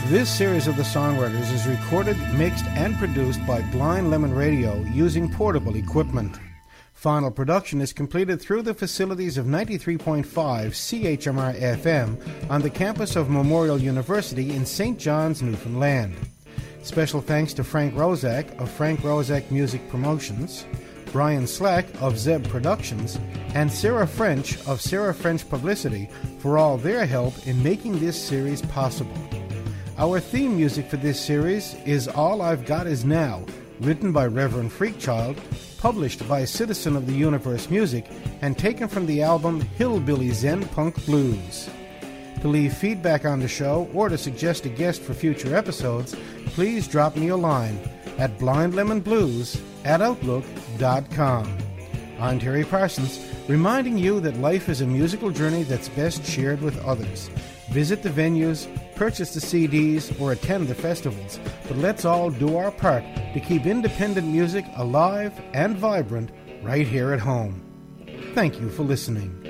This series of The Songwriters is recorded, mixed, and produced by Blind Lemon Radio using portable equipment. Final production is completed through the facilities of 93.5 CHMR-FM on the campus of Memorial University in St. John's, Newfoundland. Special thanks to Frank Rozak of Frank Rozak Music Promotions, Brian Slack of Zeb Productions, and Sarah French of Sarah French Publicity for all their help in making this series possible. Our theme music for this series is All I've Got Is Now, written by Reverend Freakchild, published by Citizen of the Universe Music, and taken from the album Hillbilly Zen Punk Blues. To leave feedback on the show or to suggest a guest for future episodes, please drop me a line at blindlemonblues@outlook.com. I'm Terry Parsons, reminding you that life is a musical journey that's best shared with others. Visit the venues, purchase the CDs, or attend the festivals, but let's all do our part to keep independent music alive and vibrant right here at home. Thank you for listening.